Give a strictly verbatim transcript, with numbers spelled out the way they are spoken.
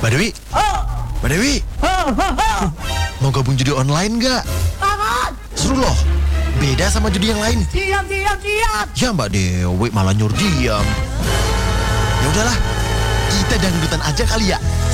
Mbak Dewi, Oh, Mbak Dewi, oh, oh, oh. mau gabung judi online nggak? Banget. Seru loh, beda sama judi yang lain. Siap, siap, siap. Ya Mbak Dewi malah nyuruh diam. Ya udahlah, kita dangdutan aja kali ya.